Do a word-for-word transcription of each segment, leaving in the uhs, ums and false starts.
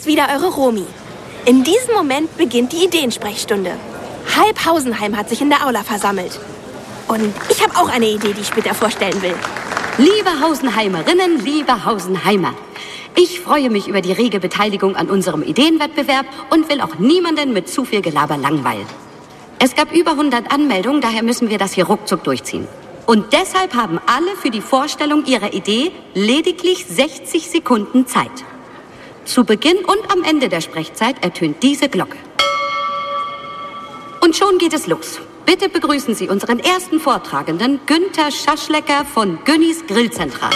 ist wieder eure Romy. In diesem Moment beginnt die Ideensprechstunde. Halb Hausenheim hat sich in der Aula versammelt. Und ich habe auch eine Idee, die ich später vorstellen will. Liebe Hausenheimerinnen, liebe Hausenheimer, ich freue mich über die rege Beteiligung an unserem Ideenwettbewerb und will auch niemanden mit zu viel Gelaber langweilen. Es gab über hundert Anmeldungen, daher müssen wir das hier ruckzuck durchziehen. Und deshalb haben alle für die Vorstellung ihrer Idee lediglich sechzig Sekunden Zeit. Zu Beginn und am Ende der Sprechzeit ertönt diese Glocke. Und schon geht es los. Bitte begrüßen Sie unseren ersten Vortragenden, Günther Schaschlecker von Günnis Grillzentrale.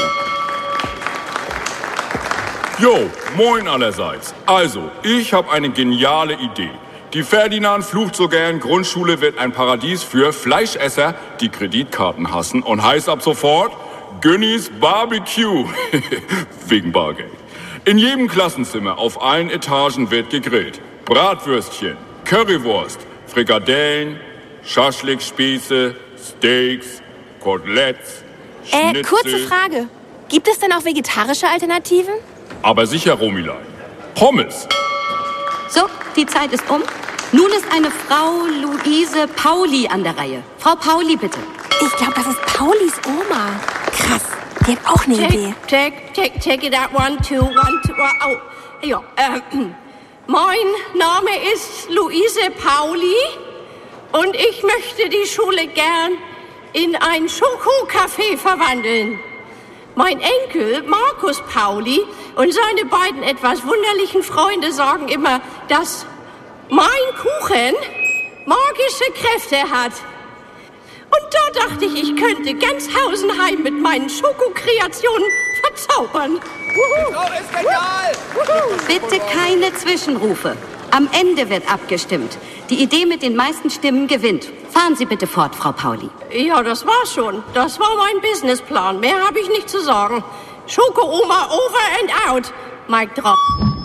Jo, moin allerseits. Also, ich habe eine geniale Idee. Die Ferdinand flucht so gern, Grundschule wird ein Paradies für Fleischesser, die Kreditkarten hassen und heißt ab sofort Günnis Barbecue. Wegen Bargeld. In jedem Klassenzimmer auf allen Etagen wird gegrillt. Bratwürstchen, Currywurst, Frikadellen, Schaschlikspieße, Steaks, Koteletts, Äh, Schnitzel. kurze Frage. Gibt es denn auch vegetarische Alternativen? Aber sicher, Romilein. Pommes. So, die Zeit ist um. Nun ist eine Frau Luise Pauli an der Reihe. Frau Pauli, bitte. Ich glaube, das ist Paulis Oma. Krass, die hat auch eine Idee. Check, check, check, check it out. One, two, one, two. Oh, ja. Ähm, mein Name ist Luise Pauli und ich möchte die Schule gern in ein Schokocafé verwandeln. Mein Enkel Markus Pauli und seine beiden etwas wunderlichen Freunde sagen immer, dass mein Kuchen magische Kräfte hat. Und da dachte ich, ich könnte ganz Hausenheim mit meinen Schokokreationen verzaubern. Die Frau ist genial! Bitte keine Zwischenrufe. Am Ende wird abgestimmt. Die Idee mit den meisten Stimmen gewinnt. Fahren Sie bitte fort, Frau Pauli. Ja, das war schon. Das war mein Businessplan. Mehr habe ich nicht zu sagen. Schoko-Oma over and out. Mic drop.